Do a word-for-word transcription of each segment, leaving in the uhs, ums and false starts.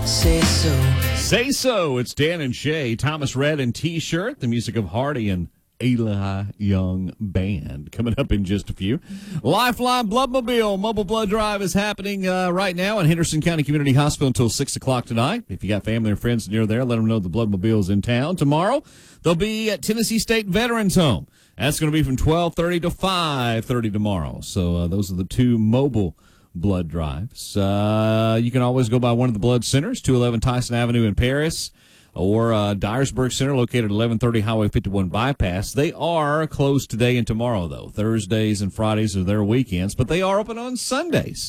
Say so. Say so. It's Dan and Shay, Thomas Rhett and T-Shirt, the music of Hardy and Eli Young Band. Coming up in just a few. Lifeline Bloodmobile Mobile Blood Drive is happening uh, right now in Henderson County Community Hospital until six o'clock tonight. If you got family or friends near there, let them know the Bloodmobile is in town. Tomorrow, they'll be at Tennessee State Veterans Home. That's going to be from twelve thirty to five thirty tomorrow. So uh, those are the two mobile blood drives. Uh, you can always go by one of the blood centers, two eleven Tyson Avenue in Paris, or uh, Dyersburg Center, located at eleven thirty Highway fifty-one Bypass. They are closed today and tomorrow, though. Thursdays and Fridays are their weekends, but they are open on Sundays.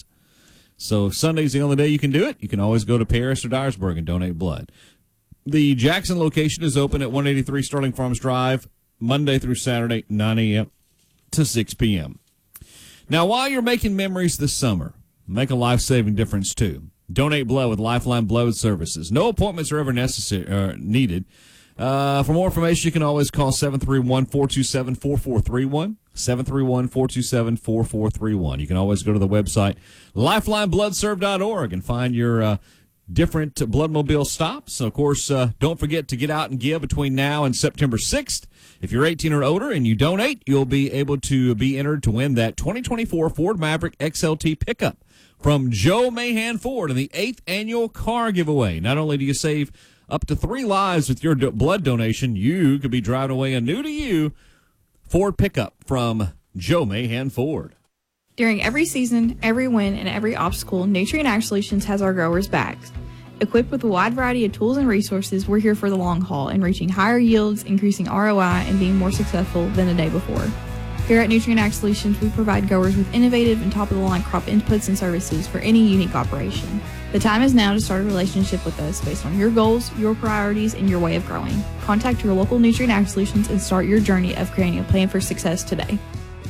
So if Sunday's the only day you can do it, you can always go to Paris or Dyersburg and donate blood. The Jackson location is open at one eighty-three Sterling Farms Drive, Monday through Saturday, nine a.m. to six p.m. Now, while you're making memories this summer, make a life-saving difference, too. Donate blood with Lifeline Blood Services. No appointments are ever necessary uh, needed. Uh, for more information, you can always call seven three one, four two seven, four four three one, seven three one, four two seven, four four three one. You can always go to the website, lifeline blood serve dot org, and find your uh, different Bloodmobile stops. So, of course, uh, don't forget to get out and give between now and September sixth. If you're eighteen or older and you donate, you'll be able to be entered to win that twenty twenty-four Ford Maverick X L T pickup from Joe Mahan Ford in the eighth annual car giveaway. Not only do you save up to three lives with your do- blood donation, you could be driving away a new-to-you Ford pickup from Joe Mahan Ford. During every season, every win, and every obstacle, Nutrient Ag Solutions has our growers' backs. Equipped with a wide variety of tools and resources, we're here for the long haul in reaching higher yields, increasing R O I, and being more successful than the day before. Here at Nutrient Ag Solutions, we provide growers with innovative and top-of-the-line crop inputs and services for any unique operation. The time is now to start a relationship with us based on your goals, your priorities, and your way of growing. Contact your local Nutrient Ag Solutions and start your journey of creating a plan for success today.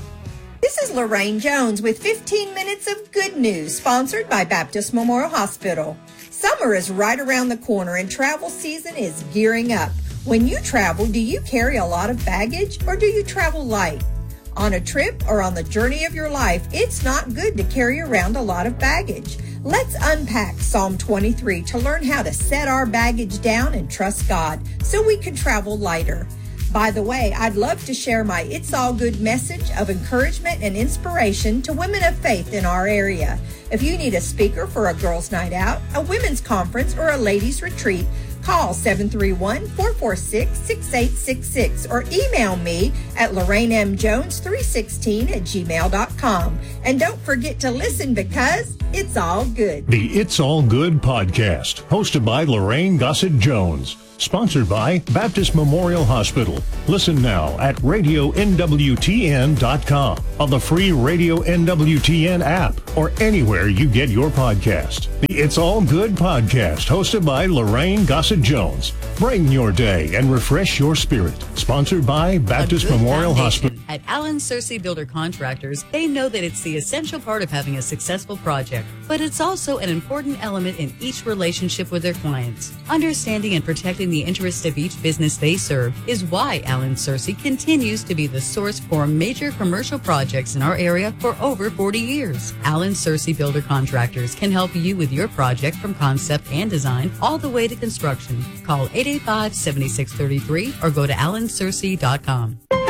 This is Lorraine Jones with fifteen minutes of good news, sponsored by Baptist Memorial Hospital. Summer is right around the corner and travel season is gearing up. When you travel, do you carry a lot of baggage or do you travel light? On a trip or on the journey of your life, it's not good to carry around a lot of baggage. Let's unpack Psalm twenty-three to learn how to set our baggage down and trust God so we can travel lighter. By the way, I'd love to share my It's All Good message of encouragement and inspiration to women of faith in our area. If you need a speaker for a girls' night out, a women's conference, or a ladies' retreat, call seven three one, four four six, six eight six six or email me at lorraine m jones three sixteen at gmail dot com. And don't forget to listen because it's all good. The It's All Good podcast, hosted by Lorraine Gossett Jones. Sponsored by Baptist Memorial Hospital. Listen now at radio n w t n dot com, on the free Radio N W T N app, or anywhere you get your podcast. The It's All Good podcast, hosted by Lorraine Gossett Jones. Brighten your day and refresh your spirit. Sponsored by Baptist Memorial Hospital. At Allen Searcy Builder Contractors, they know that it's the essential part of having a successful project, but it's also an important element in each relationship with their clients. Understanding and protecting the interests of each business they serve is why Allen Searcy continues to be the source for major commercial projects in our area for over forty years. Allen Searcy Builder Contractors can help you with your project from concept and design all the way to construction. Call eight eight five, seven six three three or go to allen searcy dot com.